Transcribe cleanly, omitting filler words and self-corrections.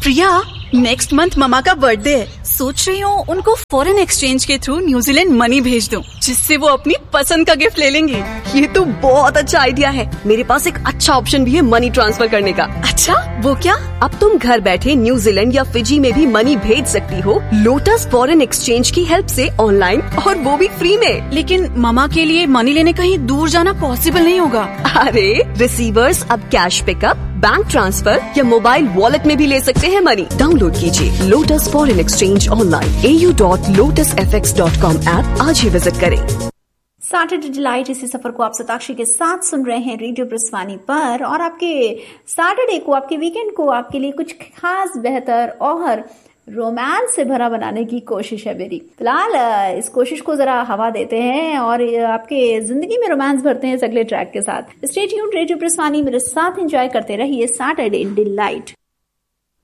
प्रिया, next month mama का birthday है। सोच रही हूँ उनको फॉरेन एक्सचेंज के थ्रू न्यूजीलैंड मनी भेज दूँ, जिससे वो अपनी पसंद का गिफ्ट ले लेंगे। ये तो बहुत अच्छा आइडिया है। मेरे पास एक अच्छा ऑप्शन भी है मनी ट्रांसफर करने का। अच्छा, वो क्या? अब तुम घर बैठे न्यूजीलैंड या फिजी में भी मनी भेज सकती हो लोटस फॉरेन एक्सचेंज की हेल्प से ऑनलाइन, और वो भी फ्री में। लेकिन ममा के लिए मनी लेने कहीं दूर जाना पॉसिबल नहीं होगा। अरे रिसीवर्स अब कैश पिकअप, बैंक ट्रांसफर या मोबाइल वॉलेट में भी ले सकते हैं मनी। डाउनलोड कीजिए lotus foreign exchange online au.lotusfx.com app आज ही विजिट करें। सैटरडे डिलाइट इसी सफर को आप सताक्षी के साथ सुन रहे हैं रेडियो ब्रस्वानी पर, और आपके सैटरडे को, आपके वीकेंड को आपके लिए कुछ खास, बेहतर और रोमांस से भरा बनाने की कोशिश है मेरी। फिलहाल इस कोशिश को जरा हवा देते हैं और आपके जिंदगी में रोमांस भरते हैं इस अगले ट्रैक के साथ। स्टे ट्यून्ड, रेडियो ब्रस्वानी मेरे साथ एंजॉय करते रहिए सैटरडे डिलाइट।